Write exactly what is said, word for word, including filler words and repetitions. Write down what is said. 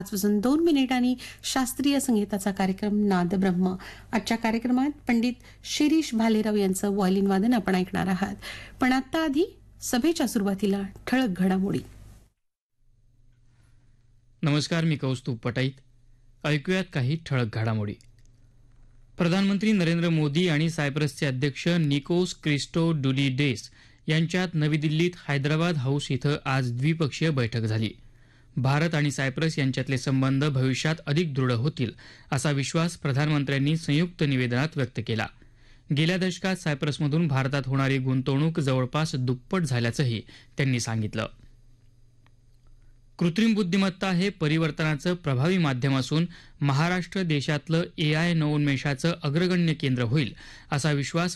पासून दोन मिनिटांनी शास्त्रीय संगीताचा कार्यक्रम नादब्रह्म. आजच्या कार्यक्रमात पंडित शिरीष भालेराव यांचं व्हायोलिन वादन आपण ऐकणार आहात. पण आता आधी सभेच्या सुरुवातीला ठळक घडामोडी. नमस्कार, मी कौस्तुभ पटाईत. ऐकूयात काही ठळक घडामोडी. प्रधानमंत्री नरेंद्र मोदी आणि सायप्रसचे अध्यक्ष निकोस क्रिस्टोडुलिडेस यांच्यात नवी दिल्लीत हैदराबाद हाऊस इथं आज द्विपक्षीय बैठक झाली. भारत आणि सायप्रस यांच्यातले संबंध भविष्यात अधिक दृढ होतील असा विश्वास प्रधानमंत्र्यांनी संयुक्त निवेदनात व्यक्त केला. गेल्या दशकात सायप्रसमधून भारतात होणारी गुंतवणूक जवळपास दुप्पट झाल्याचंही त्यांनी सांगितलं. कृत्रिम बुद्धिमत्ता हे परिवर्तनाचं प्रभावी माध्यम असून महाराष्ट्र देशातलं एआय नवोन्मेषाचं अग्रगण्य केंद्र होईल असा विश्वास